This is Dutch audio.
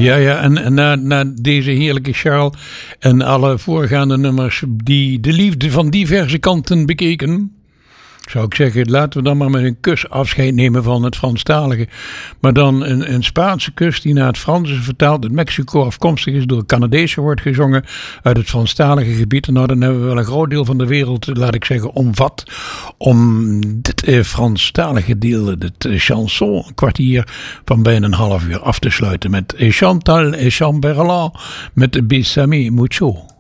Ja, en na deze heerlijke Charles en alle voorgaande nummers die de liefde van diverse kanten bekeken, zou ik zeggen, laten we dan maar met een kus afscheid nemen van het Franstalige. Maar dan een Spaanse kus die naar het Frans is vertaald, uit Mexico afkomstig is, door Canadezen wordt gezongen uit het Franstalige gebied. En nou, dan hebben we wel een groot deel van de wereld, laat ik zeggen, omvat om dit Franstalige deel, het chanson kwartier van bijna een half uur af te sluiten met Chantal et Chamberlain met Bésame Mucho.